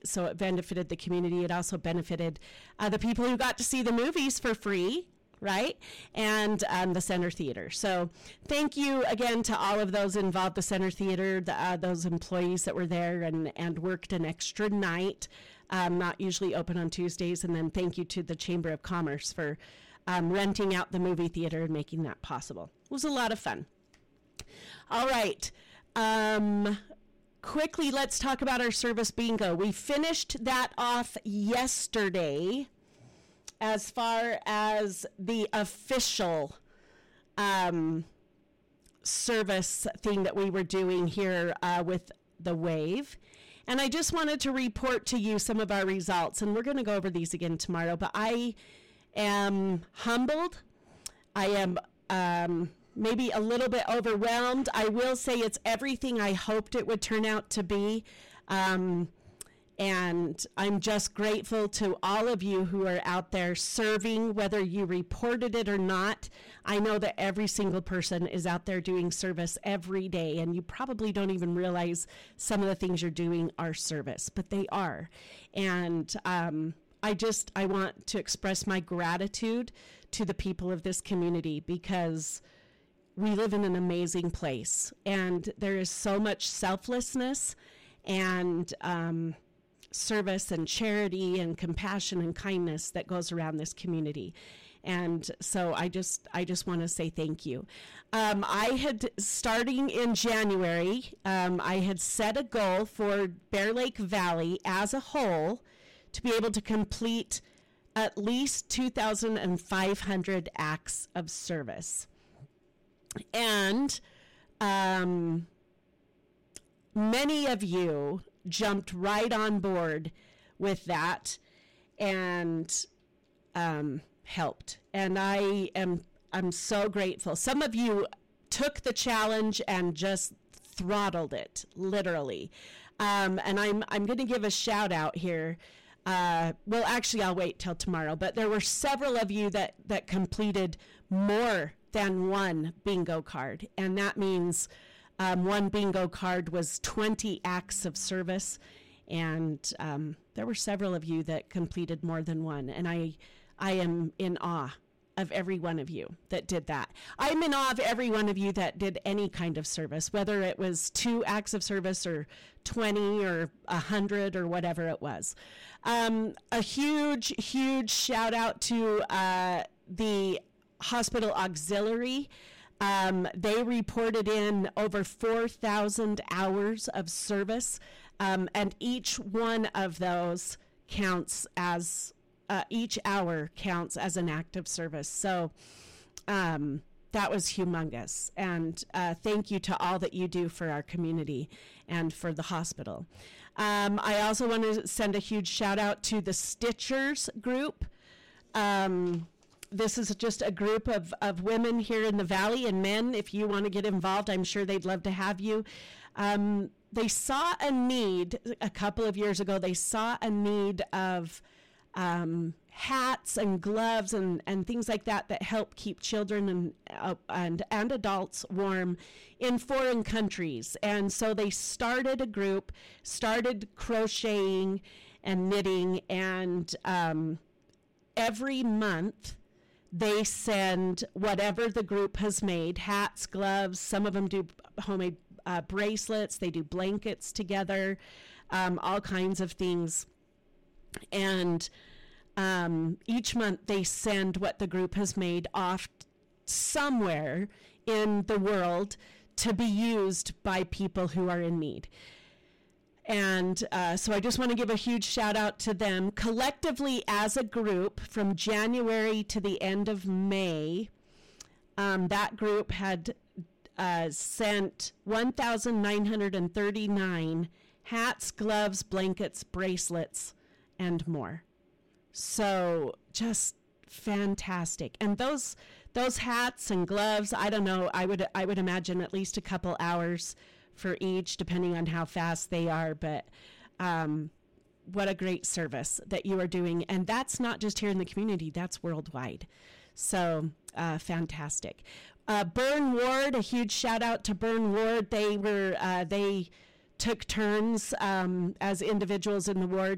so it benefited the community. It also benefited the people who got to see the movies for free, right? And the Center Theater. So thank you again to all of those involved, the Center Theater, those employees that were there and worked an extra night, not usually open on Tuesdays. And then thank you to the Chamber of Commerce for renting out the movie theater and making that possible. It was a lot of fun. All right. Quickly, let's talk about our service bingo. We finished that off yesterday as far as the official service thing that we were doing here with the WAVE. And I just wanted to report to you some of our results, and we're going to go over these again tomorrow. But I am humbled. I am maybe a little bit overwhelmed. I will say it's everything I hoped it would turn out to be. And I'm just grateful to all of you who are out there serving, whether you reported it or not. I know that every single person is out there doing service every day, and you probably don't even realize some of the things you're doing are service, but they are. And I want to express my gratitude to the people of this community, because we live in an amazing place, and there is so much selflessness and service and charity and compassion and kindness that goes around this community. And so I just want to say thank you. Starting in January, I had set a goal for Bear Lake Valley as a whole to be able to complete at least 2,500 acts of service. And many of you jumped right on board with that and helped. And I'm so grateful. Some of you took the challenge and just throttled it, literally. And I'm going to give a shout out here. Well, actually, I'll wait till tomorrow. But there were several of you that completed more than one bingo card. And that means one bingo card was 20 acts of service. And there were several of you that completed more than one. And I am in awe of every one of you that did that. I'm in awe of every one of you that did any kind of service, whether it was 2 acts of service or 20 or 100 or whatever it was. A huge shout out to the hospital auxiliary. They reported in over 4,000 hours of service, and each one of those counts as each hour counts as an act of service. So that was humongous. And thank you to all that you do for our community and for the hospital. I also want to send a huge shout out to the Stitchers group. This is just a group of women here in the Valley, and men. If you want to get involved, I'm sure they'd love to have you. They saw a need a couple of years ago. They saw a need of hats and gloves and things like that help keep children and adults warm in foreign countries. And so they started a group, started crocheting and knitting, and every month they send whatever the group has made, hats, gloves. Some of them do homemade bracelets. They do blankets together, all kinds of things. And each month they send what the group has made off somewhere in the world to be used by people who are in need. And so I just want to give a huge shout out to them. Collectively as a group, from January to the end of May, that group had sent 1,939 hats, gloves, blankets, bracelets, and more. So just fantastic. And those hats and gloves, I don't know, I would imagine at least a couple hours for each, depending on how fast they are. But what a great service that you are doing. And that's not just here in the community, that's worldwide. So fantastic. Burn Ward, a huge shout out to Burn Ward. They took turns as individuals in the ward